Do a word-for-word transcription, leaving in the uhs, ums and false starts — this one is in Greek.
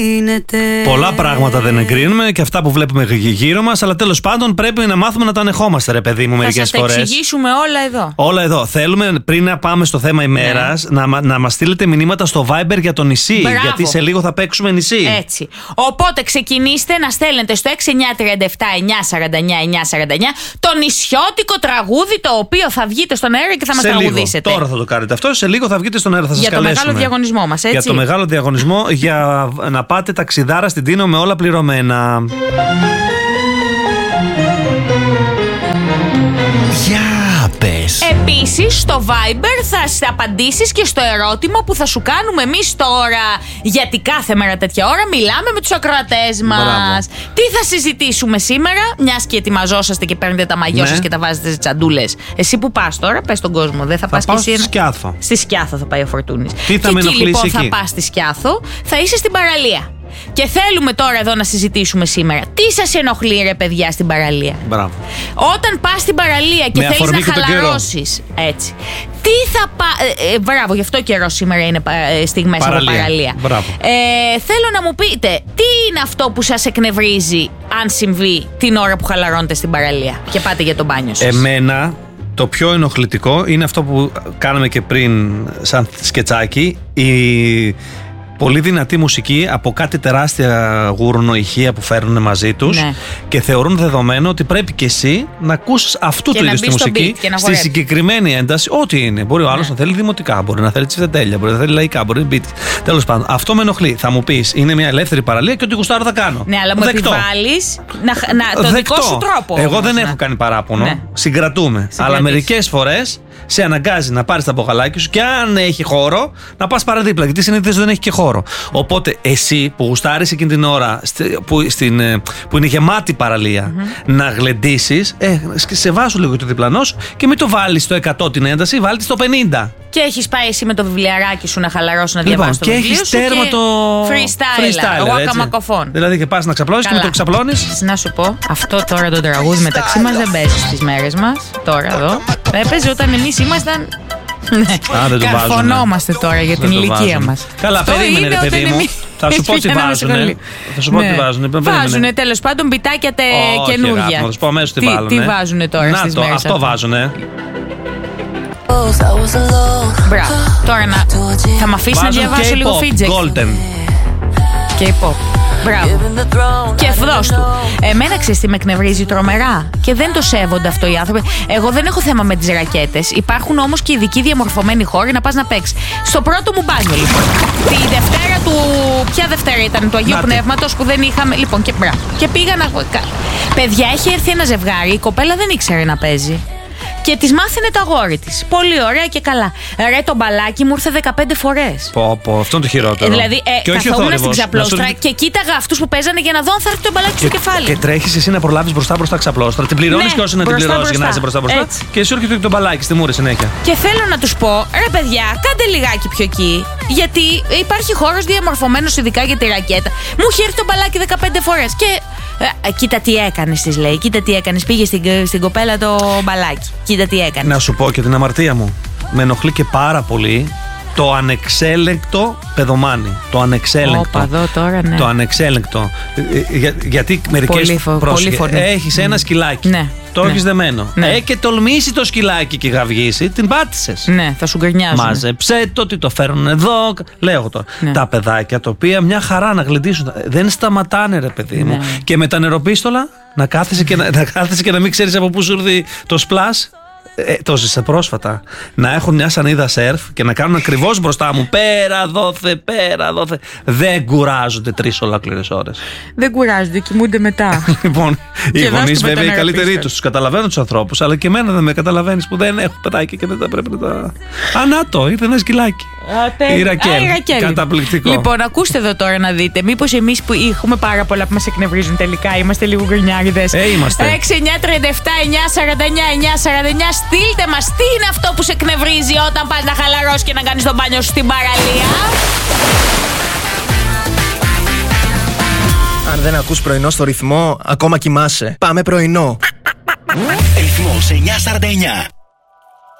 Πολλά πράγματα δεν εγκρίνουμε και αυτά που βλέπουμε γύρω μας, αλλά τέλος πάντων πρέπει να μάθουμε να τα ανεχόμαστε, ρε παιδί μου, μερικές φορές. Θα σας εξηγήσουμε όλα εδώ. Όλα εδώ. Θέλουμε πριν να πάμε στο θέμα ημέρας, ναι, να, να μας στείλετε μηνύματα στο Viber για το νησί. Μπράβο. Γιατί σε λίγο θα παίξουμε νησί. Έτσι. Οπότε ξεκινήστε να στέλνετε στο έξι εννιά τρία επτά εννιά σαράντα εννιά εννιά σαράντα εννιά το νησιώτικο τραγούδι το οποίο θα βγείτε στον αέρα και θα μας τραγουδήσετε. Τώρα θα το κάνετε αυτό. Σε λίγο θα βγείτε στον αέρα, θα σας καλέσουμε. Για το μεγάλο διαγωνισμό μας, έτσι. Για το μεγάλο διαγωνισμό για να πάτε ταξιδάρα στην Τίνο με όλα πληρωμένα. Για πες. Επίσης στο Viber θα απαντήσεις και στο ερώτημα που θα σου κάνουμε εμείς τώρα. Γιατί κάθε μέρα τέτοια ώρα μιλάμε με τους ακροατές μας. Μπράβο. Τι θα συζητήσουμε σήμερα, μιας και ετοιμαζόσαστε και παίρνετε τα μαγιό, ναι, σας και τα βάζετε σε τσαντούλες. Εσύ που πας τώρα, πες στον κόσμο, δεν θα, θα πας και εσύ. Στη Σκιάθο. Στη Σκιάθο θα πάει ο Φορτούνης. Τι θα και με εκεί λοιπόν εκεί. θα πας στη Σκιάθο, θα είσαι στην παραλία. Και θέλουμε τώρα εδώ να συζητήσουμε σήμερα. Τι σας ενοχλεί, ρε παιδιά, στην παραλία? Μπράβο. Όταν πας στην παραλία και με θέλεις να χαλαρώσεις. Έτσι. Τι θα πα... Ε, ε, μπράβο, γι' αυτό καιρό σήμερα είναι ε, στιγμές παραλία. από παραλία. Ε, θέλω να μου πείτε, τι είναι αυτό που σας εκνευρίζει αν συμβεί την ώρα που χαλαρώνετε στην παραλία και πάτε για το μπάνιο σας? Εμένα το πιο ενοχλητικό είναι αυτό που κάναμε και πριν σαν σκετσάκι. Η πολύ δυνατή μουσική από κάτι τεράστια γουρνοϊχεία που φέρνουν μαζί τους, ναι, και θεωρούν δεδομένο ότι πρέπει και εσύ να ακούσεις αυτού του είδους τη μουσική στη συγκεκριμένη ένταση. Ό,τι είναι. Μπορεί ο άλλος, ναι, να θέλει δημοτικά, μπορεί να θέλει τσιφτεντέλια, μπορεί να θέλει λαϊκά, μπορεί να beat. Τέλος πάντων, αυτό με ενοχλεί. Θα μου πεις, είναι μια ελεύθερη παραλία και ό,τι γουστάρω θα κάνω. Ναι, αλλά μου επιβάλλεις να, να, το Δεκτό. δικό σου τρόπο. Εγώ όμως, δεν ναι, έχω κάνει παράπονο. Ναι. Συγκρατούμε. Αλλά μερικές φορές σε αναγκάζει να πάρεις τα μπογαλάκια σου και αν έχει χώρο να πας παραδίπλα. Γιατί συνήθως δεν έχει και χώρο. Οπότε εσύ που γουστάρεις εκείνη την ώρα που, στην, που είναι γεμάτη παραλία, mm-hmm, να γλεντήσεις, ε, σε βάζω λίγο το διπλανό σου και μην το βάλεις στο εκατό την ένταση, βάλεις στο πενήντα. Και έχεις πάει εσύ με το βιβλιαράκι σου να χαλαρώσει, να λοιπόν, διαβάσεις το βιβλίο σου. Και έχεις τέρμα το freestyle, ο ακαμακοφών. Δηλαδή και πας να ξαπλώσεις και με το ξαπλώνεις. Να σου πω, αυτό τώρα το τραγούδι μεταξύ μας δεν παίζει στις μέρες μας. Τώρα εδώ. Έπαιζε όταν εμείς ήμασταν. Ναι, καρφωνόμαστε τώρα για την ηλικία μας. Καλά, περίμενε ρε παιδί μου. Θα σου πω τι βάζουνε. Θα σου πω τι βάζουνε. Βάζουνε τέλος πάντων μπιτάκια καινούργια. Θα σου πω αμέσως τι βάζουνε. Τι βάζουνε τώρα στις μέρες? Αυτό βάζουνε. Μπράβο. Τώρα να... θα μ' αφήσει να διαβάσω λίγο Φίτζεκ. Golden. K-pop. Μπράβο. Και φδός του. Εμένα ξέρεις τι με εκνευρίζει τρομερά? Και δεν το σέβονται αυτό οι άνθρωποι. Εγώ δεν έχω θέμα με τις ρακέτες. Υπάρχουν όμως και ειδικοί διαμορφωμένοι χώροι να πας να παίξεις. Στο πρώτο μου μπάνιο λοιπόν. Τη Δευτέρα του. Ποια Δευτέρα ήταν? Του Αγίου Πνεύματος που δεν είχαμε. Λοιπόν και μπράβο. Και πήγα να. Παιδιά, έχει έρθει ένα ζευγάρι. Η κοπέλα δεν ήξερε να παίζει. Και της μάθαινε το αγόρι της. Πολύ ωραία και καλά. Ρε, το μπαλάκι μου ήρθε δεκαπέντε φορές. Πω, πω, αυτό είναι το χειρότερο. Δηλαδή, ε, καθόμουν στην ξαπλώστρα σου... και κοίταγα αυτούς που παίζανε για να δω αν θα έρθει το μπαλάκι και, στο κεφάλι. Και τρέχεις εσύ να προλάβεις μπροστά μπροστά ξαπλώστρα. Την πληρώνεις, ναι, και όσοι να την πληρώσεις, γυρνάς μπροστά μπροστά. Έτσι. Και σου έρχεται το μπαλάκι στη μούρη συνέχεια. Και θέλω να τους πω, ρε παιδιά, κάντε λιγάκι πιο εκεί. Γιατί υπάρχει χώρος διαμορφωμένος ειδικά για τη ρακέτα. Μου είχε έρθει το μπαλάκι δεκαπέντε φορές. Και ε, κοίτα τι έκανες, της λέει. Κοίτα τι έκανες. Πήγε στην, στην κοπέλα το μπαλάκι. Κοίτα τι έκανες. Να σου πω και την αμαρτία μου. Με ενοχλεί και πάρα πολύ το ανεξέλεγκτο παιδομάνι. Το ανεξέλεγκτο. Όπα, εδώ τώρα, ναι. Το ανεξέλεγκτο. Για, γιατί μερικές πρόσφυγες έχεις ένα σκυλάκι. Ναι. Το ναι. έχεις δεμένο. Ναι. Ε, και τολμήσει το σκυλάκι και γαυγίσει, την πάτησες. Ναι, θα σου γκρινιάζουν. Μάζεψε το, τι το φέρουν εδώ. Λέω τώρα. Ναι. Τα παιδάκια τα οποία μια χαρά να γλεντήσουν. Δεν σταματάνε, ρε παιδί μου. Ναι. Και με τα νεροπίστολα να κάθεσαι και να, να, κάθεσαι και να μην ξέρεις από πού σου έρθει το σπλάς. Ε, το ζήσα πρόσφατα. Να έχουν μια σανίδα σερφ και να κάνουν ακριβώς μπροστά μου. Πέρα δόθε, πέρα δόθε. Δεν κουράζονται τρεις ολόκληρες ώρες. Δεν κουράζονται, κοιμούνται μετά. Λοιπόν, οι γονείς βέβαια οι καλύτεροι τους. Τους καταλαβαίνω τους ανθρώπους, αλλά και εμένα δεν με καταλαβαίνεις που δεν έχω παιδάκια και δεν τα πρέπει να τα. Ανάτο, ήρθε ένα σκυλάκι. Η Ρακέλ. Καταπληκτικό. Λοιπόν, ακούστε εδώ τώρα να δείτε. Μήπως εμείς που έχουμε πάρα πολλά που μας εκνευρίζουν τελικά είμαστε λίγο γκρινιάριδες. Ε, είμαστε. έξι εννιά τρία επτά εννιά σαράντα εννιά εννιά σαράντα εννιά. Στείλτε μας τι είναι αυτό που σε εκνευρίζει όταν πας να χαλαρώσεις και να κάνεις τον μπάνιο σου στην παραλία. Αν δεν ακούς πρωινό στο ρυθμό, ακόμα κοιμάσαι. Πάμε πρωινό. Ρυθμός εννιά σαράντα εννιά.